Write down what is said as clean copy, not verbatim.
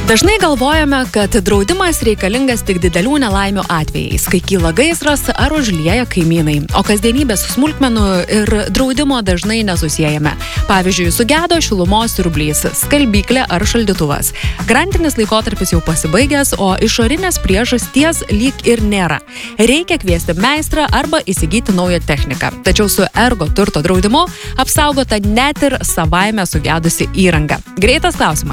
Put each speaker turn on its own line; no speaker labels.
Dažnai galvojame, kad draudimas reikalingas tik didelių nelaimių atvejais, kai kyla gaisras ar užlieja kaimynai, o kasdienybės smulkmenų ir draudimo dažnai nesusijame. Pavyzdžiui, sugedo šilumos siurblys, skalbyklė ar šaldytuvas. Garantinis laikotarpis jau pasibaigęs, o išorinės priežasties lyg ir nėra. Reikia kviesti meistrą arba įsigyti naują techniką. Tačiau su Ergo turto draudimu apsaugota net ir savaime sugedusi įranga. Greitas klausimas.